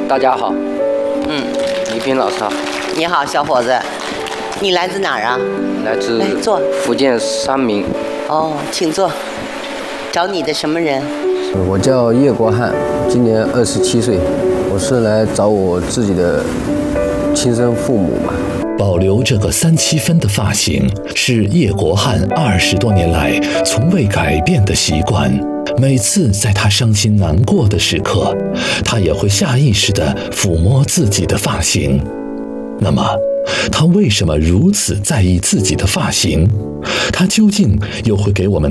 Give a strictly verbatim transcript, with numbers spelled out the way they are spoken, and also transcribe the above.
大家好， 嗯， 倪斌老师好。 你好，小伙子，你来自哪儿啊？ 来自来坐福建三明。 哦，请坐。找你的什么人？ 我叫叶国汉，今年二十七岁，我是来找我自己的亲生父母嘛。 保留这个三七分的发型是叶国汉二十多年来从未改变的习惯。每次在他伤心难过的时刻，他也会下意识地抚摸自己的发型。那么，他为什么如此在意自己的发型？他究竟又会给我们